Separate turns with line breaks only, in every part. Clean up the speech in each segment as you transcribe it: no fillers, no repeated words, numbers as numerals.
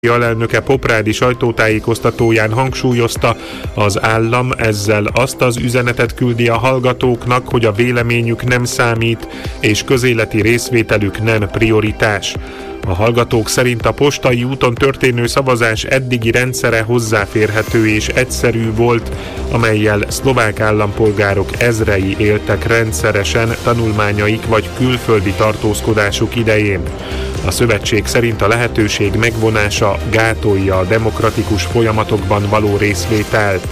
alelnöke Poprádi sajtótájékoztatóján hangsúlyozta, az állam ezzel azt az üzenetet küldi a hallgatóknak, hogy a véleményük nem számít, és közéleti részvételük nem prioritás. A hallgatók szerint a postai úton történő szavazás eddigi rendszere hozzáférhető és egyszerű volt, amellyel szlovák állampolgárok ezrei éltek rendszeresen tanulmányaik vagy külföldi tartózkodásuk idején. A szövetség szerint a lehetőség megvonása gátolja a demokratikus folyamatokban való részvételt.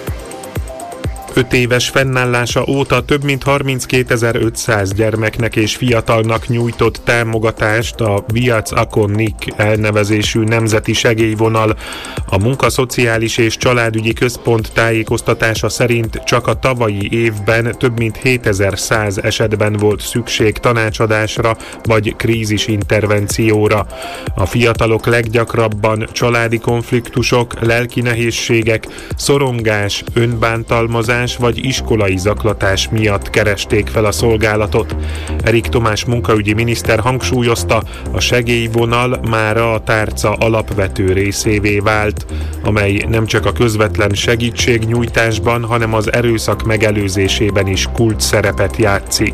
5 éves fennállása óta több mint 32.500 gyermeknek és fiatalnak nyújtott támogatást a Viac Akonnik elnevezésű nemzeti segélyvonal. A Munkaszociális és Családügyi Központ tájékoztatása szerint csak a tavalyi évben több mint 7100 esetben volt szükség tanácsadásra vagy krízisintervencióra. A fiatalok leggyakrabban családi konfliktusok, lelki nehézségek, szorongás, önbántalmazás vagy iskolai zaklatás miatt keresték fel a szolgálatot. Erik Tomás munkaügyi miniszter hangsúlyozta, a segélyvonal mára a tárca alapvető részévé vált, amely nem csak a közvetlen segítségnyújtásban, hanem az erőszak megelőzésében is kulcs szerepet játszik.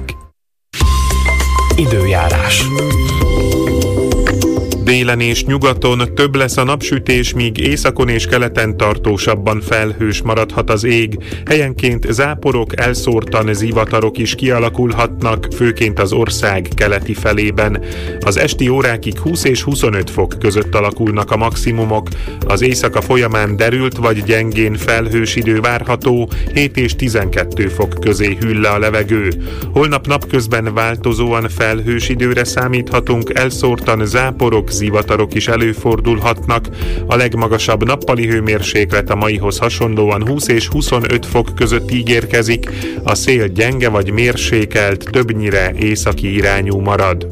Időjárás.
Délen és nyugaton több lesz a napsütés, míg északon és keleten tartósabban felhős maradhat az ég. Helyenként záporok, elszórtan zivatarok is kialakulhatnak, főként az ország keleti felében. Az esti órákig 20 és 25 fok között alakulnak a maximumok. Az éjszaka folyamán derült vagy gyengén felhős idő várható, 7 és 12 fok közé hűl le a levegő. Holnap napközben változóan felhős időre számíthatunk, elszórtan záporok, zivatarok is előfordulhatnak. A legmagasabb nappali hőmérséklet a maihoz hasonlóan 20 és 25 fok között ígérkezik, a szél gyenge vagy mérsékelt, többnyire északi irányú marad.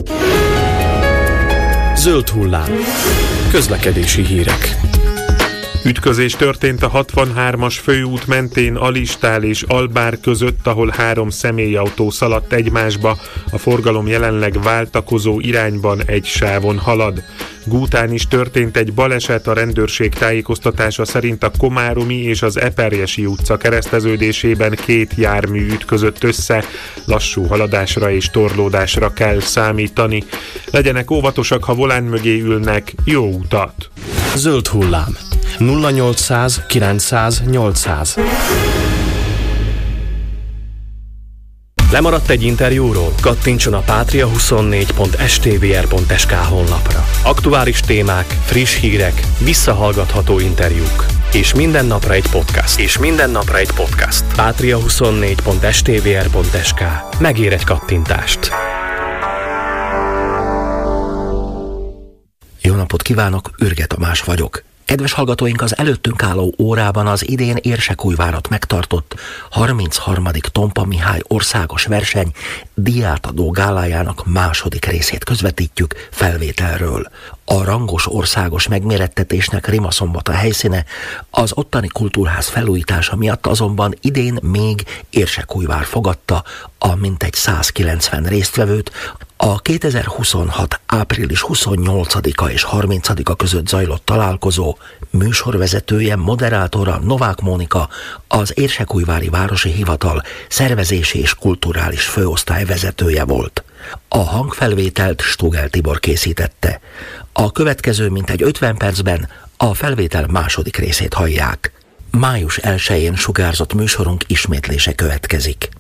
Zöld hullám. Közlekedési hírek.
Ütközés történt a 63-as főút mentén Alistál és Albár között, ahol 3 személyautó szaladt egymásba. A forgalom jelenleg váltakozó irányban egy sávon halad. Gútán is történt egy baleset, a rendőrség tájékoztatása szerint a Komáromi és az Eperjesi utca kereszteződésében 2 jármű ütközött össze, lassú haladásra és torlódásra kell számítani. Legyenek óvatosak, ha volán mögé ülnek, jó utat!
Zöld hullám. 0800 900 800. Lemaradt egy interjúról? Kattintson a patria24.stvr.sk honlapra. Aktuális témák, friss hírek, visszahallgatható interjúk. És minden napra egy podcast. Patria24.stvr.sk. Megér egy kattintást.
Jó napot kívánok, Ürge Tamás vagyok. Kedves hallgatóink, az előttünk álló órában az idén Érsekújvárat megtartott 33. Tompa Mihály országos verseny díjátadó gálájának második részét közvetítjük felvételről. A rangos országos megmérettetésnek Rimaszombat a helyszíne, az ottani kultúrház felújítása miatt azonban idén még Érsekújvár fogadta a mintegy 190 résztvevőt. A 2026. április 28-a és 30-a között zajlott találkozó műsorvezetője, moderátora Novák Mónika, az Érsekújvári Városi Hivatal szervezési és kulturális főosztály vezetője volt. A hangfelvételt Stugel Tibor készítette. A következő mintegy 50 percben a felvétel második részét hallják. Május 1-én sugárzott műsorunk ismétlése következik.